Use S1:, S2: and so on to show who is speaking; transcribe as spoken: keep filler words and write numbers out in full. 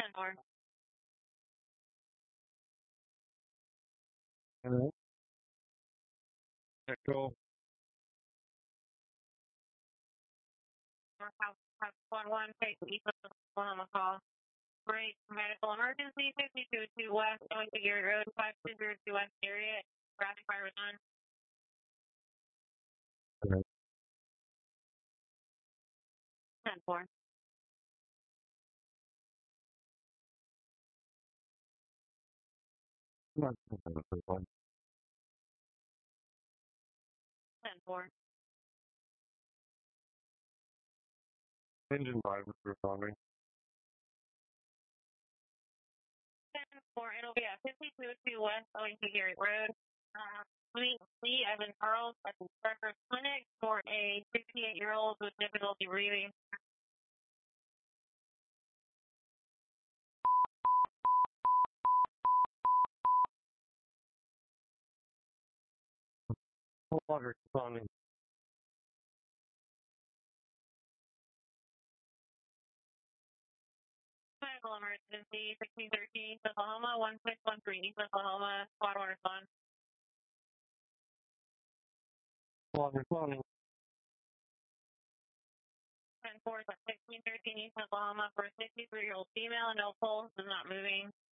S1: ten four.
S2: Hello? Echo.
S1: one one, take East one on the call. Great medical emergency, fifty two two West, going to Gary Road, five two zero two West area. Rapid fire was on.
S2: Hello?
S1: ten four.
S2: One, one.
S1: ten four.
S2: Engine driver responding.
S1: ten four, it'll be at fifty two two West, going to Gary Road. Uh, Lee, Lee Evan Charles at the Strecker Clinic for a sixty-eight year old with difficulty breathing.
S2: Water responding.
S1: Medical emergency, sixteen thirteen East Oklahoma, one six one three East Oklahoma, squad order respond.
S2: Water responding.
S1: ten four, sixteen thirteen East Oklahoma for a sixty-three year old female, no pulse, is not moving.